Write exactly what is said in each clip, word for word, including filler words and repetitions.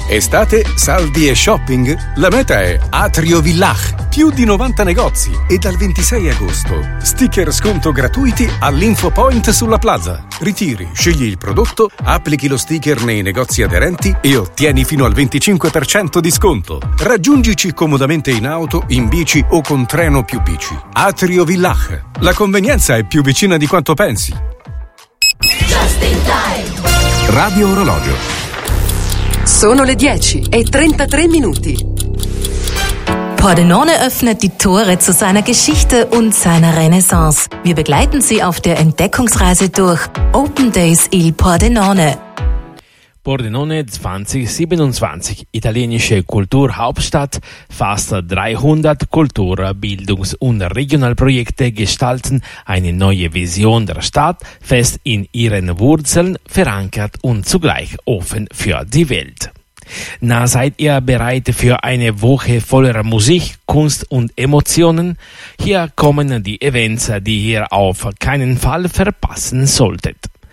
Estate, saldi e shopping? La meta è Atrio Villach. Più di novanta negozi e dal ventisei agosto sticker sconto gratuiti all'Info Point sulla Plaza. Ritiri, scegli il prodotto, applichi lo sticker nei negozi aderenti e ottieni fino al venticinque per cento di sconto. Raggiungici comodamente in auto, in bici o con treno più bici. Atrio Villach. La convenienza è più vicina di quanto pensi. Just in time. Radio Orologio. Sono le dieci e trentatré minuti. Pordenone öffnet die Tore zu seiner Geschichte und seiner Renaissance. Wir begleiten Sie auf der Entdeckungsreise durch Open Days Il Pordenone. Pordenone zwanzig siebenundzwanzig, italienische Kulturhauptstadt, fast dreihundert Kultur-, Bildungs- und Regionalprojekte gestalten eine neue Vision der Stadt, fest in ihren Wurzeln verankert und zugleich offen für die Welt. Na, seid ihr bereit für eine Woche voller Musik, Kunst und Emotionen? Hier kommen die Events, die ihr auf keinen Fall verpassen solltet.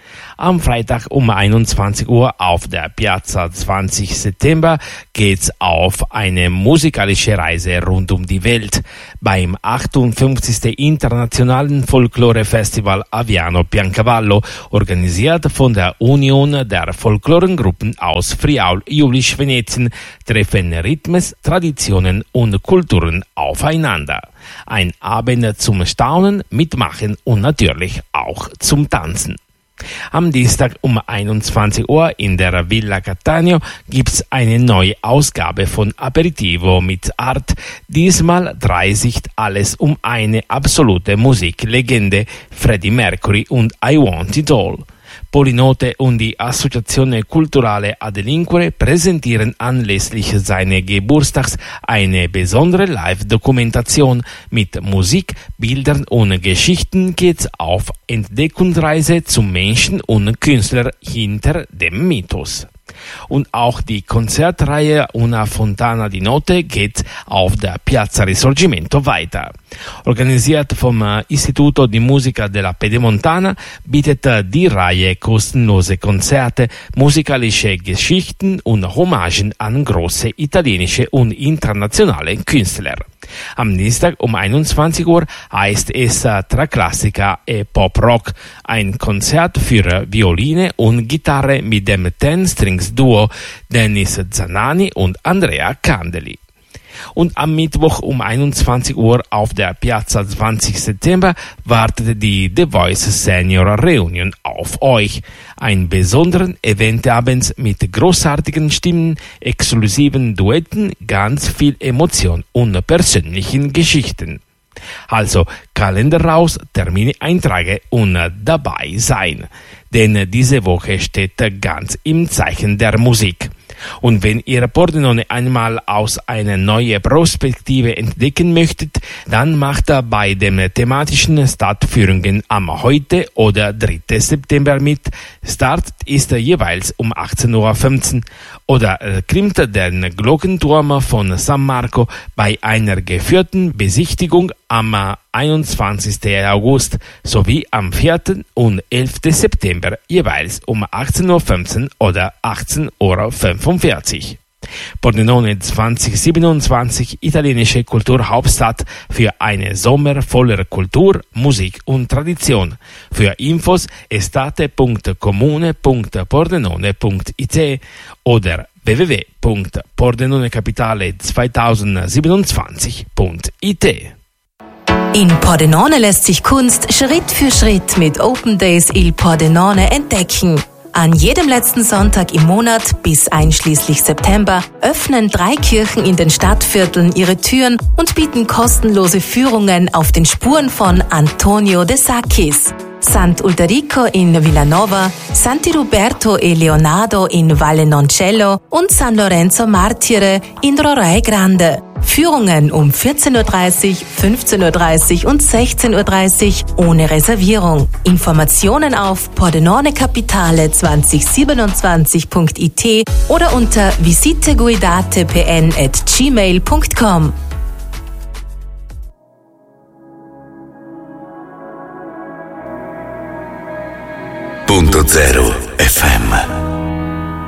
Am Freitag um einundzwanzig Uhr auf der Piazza zwanzig September geht's auf eine musikalische Reise rund um die Welt beim achtundfünfzigsten Internationalen Folklore-Festival Aviano Piancavallo, organisiert von der Union der Folklorengruppen aus Friaul, Julisch, Venetien, treffen Rhythmus, Traditionen und Kulturen aufeinander. Ein Abend zum Staunen, Mitmachen und natürlich auch zum Tanzen. Am Dienstag um einundzwanzig Uhr in der Villa Cattaneo gibt's eine neue Ausgabe von Aperitivo mit Art. Diesmal dreht sich alles um eine absolute Musiklegende, Freddie Mercury und I Want It All. Polinote und die Associazione Culturale a Delinquere präsentieren anlässlich seines Geburtstags eine besondere Live-Dokumentation mit Musik, Bildern und Geschichten geht's auf Entdeckungsreise zum Menschen und Künstler hinter dem Mythos. Und auch die Konzertreihe Una Fontana di Notte geht auf der Piazza Risorgimento weiter. Organisiert vom Istituto di Musica della Pedemontana bietet die Reihe kostenlose Konzerte, musikalische Geschichten und Hommagen an große italienische und internationale Künstler. Am Dienstag um einundzwanzig Uhr heißt es Tra Classica e Pop Rock, ein Konzert für Violine und Gitarre mit dem Ten-Strings-Duo Dennis Zanani und Andrea Candeli. Und am Mittwoch um einundzwanzig Uhr auf der Piazza zwanzig September wartet die The Voice Senior Reunion auf euch. Ein besonderen Eventabend mit großartigen Stimmen, exklusiven Duetten, ganz viel Emotion und persönlichen Geschichten. Also Kalender raus, Termine eintragen und dabei sein. Denn diese Woche steht ganz im Zeichen der Musik. Und wenn ihr Pordenone einmal aus einer neuen Perspektive entdecken möchtet, dann macht er bei den thematischen Stadtführungen am heute oder dritten September mit. Start ist jeweils um achtzehn Uhr fünfzehn oder klimmt den Glockenturm von San Marco bei einer geführten Besichtigung am einundzwanzigsten August sowie am vierten und elften September jeweils um achtzehn Uhr fünfzehn oder achtzehn Uhr fünfundvierzig. Pordenone zwanzig siebenundzwanzig, italienische Kulturhauptstadt für einen Sommer voller Kultur, Musik und Tradition. Für Infos estate punto comune punto pordenone punto it oder w w w punto pordenonecapitale zweitausendsiebenundzwanzig punto it. In Pordenone lässt sich Kunst Schritt für Schritt mit Open Days Il Pordenone entdecken. An jedem letzten Sonntag im Monat bis einschließlich September öffnen drei Kirchen in den Stadtvierteln ihre Türen und bieten kostenlose Führungen auf den Spuren von Antonio de Sacchis. Sant'Ulderico in Villanova, Santi Ruberto e Leonardo in Valle Noncello und San Lorenzo Martire in Rorai Grande. Führungen um vierzehn Uhr dreißig, fünfzehn Uhr dreißig und sechzehn Uhr dreißig ohne Reservierung. Informationen auf pordenonecapitale zweitausendsiebenundzwanzig punto it oder unter visiteguidatepn at gmail punto com. Punto zero F M.